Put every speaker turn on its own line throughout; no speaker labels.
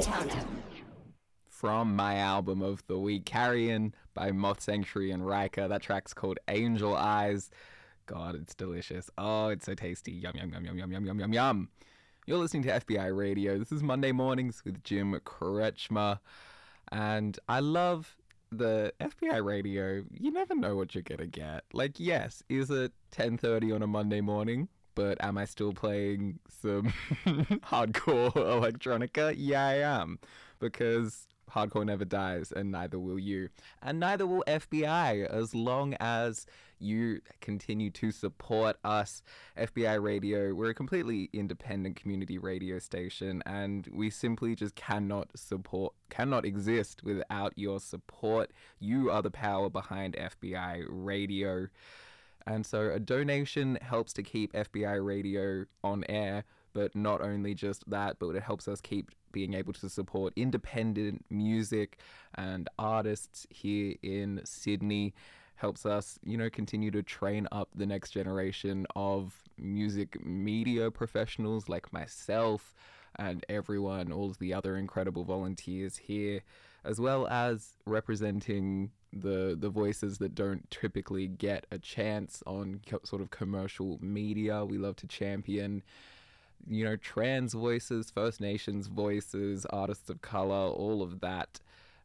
From my album of the week, Carrion by Moth Sanctuary and Rika. That track's called Angel Eyes. God, it's delicious. Oh, it's so tasty. Yum, yum, yum, yum, yum, yum, yum, yum, yum. You're listening to FBI Radio. This is Monday Mornings with Jim Kretschmer. And I love the FBI Radio. You never know what you're going to get. Like, yes, is it 10:30 on a Monday morning? But am I still playing some hardcore electronica? Yeah, I am. Because hardcore never dies, and neither will you. And neither will FBI, as long as you continue to support us. FBI Radio, we're a completely independent community radio station, and we simply just cannot exist without your support. You are the power behind FBI Radio. And so a donation helps to keep FBI Radio on air, but not only just that, but it helps us keep being able to support independent music and artists here in Sydney. Helps us, continue to train up the next generation of music media professionals like myself and everyone, all of the other incredible volunteers here, as well as representing the voices that don't typically get a chance on sort of commercial media. We love to champion trans voices, First Nations voices, artists of color, all of that,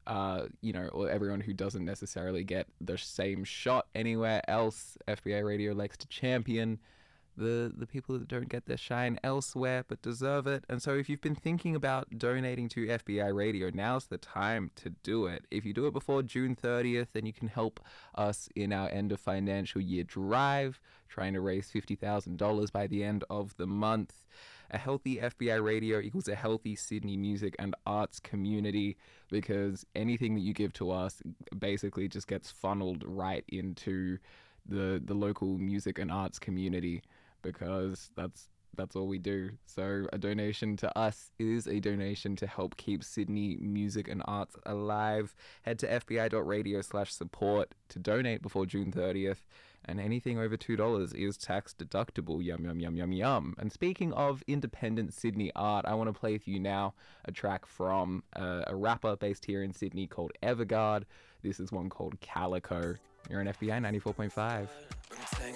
or everyone who doesn't necessarily get the same shot anywhere else. FBI Radio likes to champion the people that don't get their shine elsewhere but deserve it. And so if you've been thinking about donating to FBI Radio, now's the time to do it. If you do it before June 30th, then you can help us in our end of financial year drive, trying to raise $50,000 by the end of the month. A healthy FBI Radio equals a healthy Sydney music and arts community, because anything that you give to us basically just gets funneled right into the local music and arts community, because that's all we do. So a donation to us is a donation to help keep Sydney music and arts alive. Head to fbi.radio/support to donate before June 30th. And anything over $2 is tax deductible. Yum, yum, yum, yum, yum. And speaking of independent Sydney art, I want to play for you now a track from a rapper based here in Sydney called Everguard. This is one called Calico. You're on FBI 94.5.